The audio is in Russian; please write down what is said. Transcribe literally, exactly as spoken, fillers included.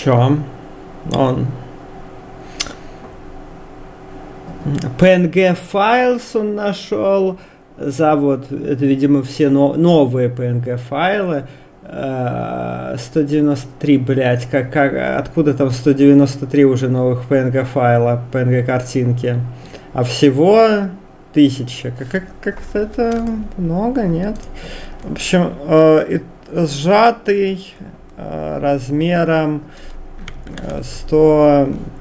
Чё? Он... пи эн джи Files он нашел за вот, это, видимо, все но, новые пи эн джи файлы. сто девяносто три, блядь, как, как, откуда там сто девяносто три уже новых пи эн джи файла, пи эн джи картинки? А всего тысяча. Как, как, как-то это много, нет? В общем, э, сжатый э, размером сто